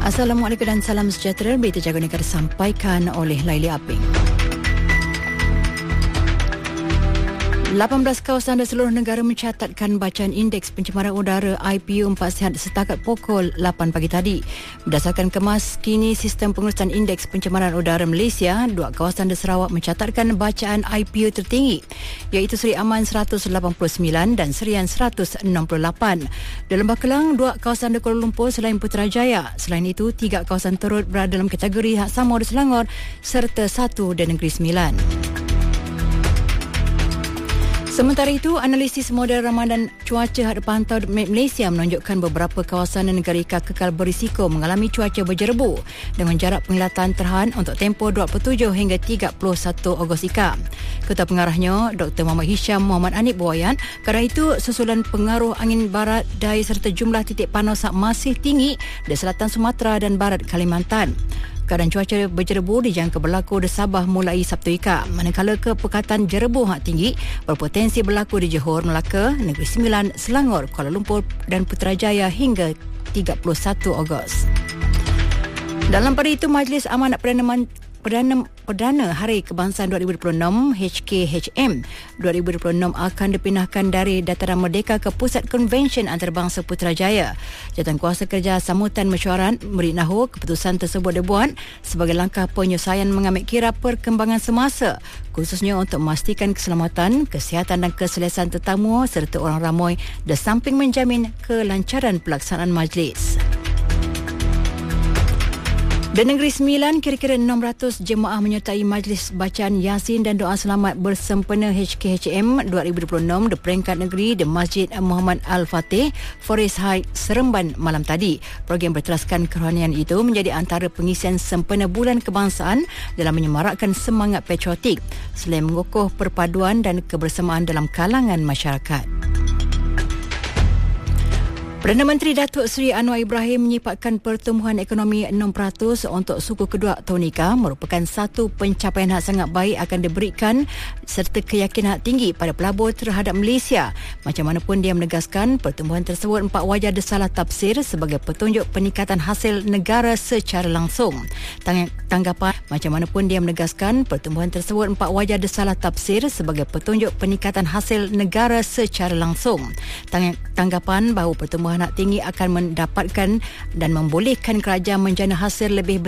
Assalamualaikum dan salam sejahtera. Berita Jaga Negara disampaikan oleh Laili Aping. 18 kawasan di seluruh negara mencatatkan bacaan indeks pencemaran udara IPU 4 sihat setakat pukul 8 pagi tadi. Berdasarkan kemas kini sistem pengurusan indeks pencemaran udara Malaysia, dua kawasan di Sarawak mencatatkan bacaan IPU tertinggi, iaitu Seri Aman 189 dan Serian 168. Di Lembah Kelang, dua kawasan di Kuala Lumpur selain Putrajaya. Selain itu, 3 kawasan turut berada dalam kategori hak sama di Selangor serta 1 di Negeri Sembilan. Sementara itu, analisis model ramadan cuaca hadap pantau Malaysia menunjukkan beberapa kawasan negara Ika kekal berisiko mengalami cuaca berjerebu dengan jarak penglihatan terhan untuk tempoh 27 hingga 31 Ogos Ika. Ketua Pengarahnya, Dr. Muhammad Hisham Muhammad Anip berwayan, kerana itu susulan pengaruh angin barat daya serta jumlah titik panas masih tinggi di selatan Sumatera dan barat Kalimantan. Keadaan cuaca berjerebu dijangka berlaku di Sabah mulai Sabtu Ika, manakala kepekatan jerebu hak tinggi berpotensi berlaku di Johor, Melaka, Negeri Sembilan, Selangor, Kuala Lumpur dan Putrajaya hingga 31 Ogos. Dalam pada itu, Majlis Amanat Perdana Hari Kebangsaan 2026 HKHM 2026 akan dipindahkan dari Dataran Merdeka ke Pusat Konvensyen Antarabangsa Putrajaya. Jawatankuasa Kerja Sambutan Mesyuarat memberitahu keputusan tersebut dibuat sebagai langkah penyelesaian mengambil kira perkembangan semasa, khususnya untuk memastikan keselamatan, kesihatan dan keselesaan tetamu serta orang ramai di samping menjamin kelancaran pelaksanaan majlis. Di Negeri Sembilan, kira-kira 600 jemaah menyertai majlis bacaan Yasin dan doa selamat bersempena HKHM 2026 di peringkat negeri di Masjid Muhammad Al-Fatih, Forest Heights, Seremban malam tadi. Program berteraskan kerohanian itu menjadi antara pengisian sempena Bulan Kebangsaan dalam menyemarakkan semangat patriotik selain mengukuh perpaduan dan kebersamaan dalam kalangan masyarakat. Perdana Menteri Datuk Seri Anwar Ibrahim menyifatkan pertumbuhan ekonomi 6% untuk suku kedua tahun Ika merupakan satu pencapaian hak sangat baik akan diberikan serta keyakinan hak tinggi pada pelabur terhadap Malaysia. Macam mana pun dia menegaskan pertumbuhan tersebut 4 wajah disalah tafsir sebagai petunjuk peningkatan hasil negara secara langsung. Tanggapan macam mana pun dia menegaskan pertumbuhan tersebut 4 wajah disalah tafsir sebagai petunjuk peningkatan hasil negara secara langsung. Tanggapan bahawa pertumbuhan hak tinggi akan mendapatkan dan membolehkan kerajaan menjana hasil lebih besar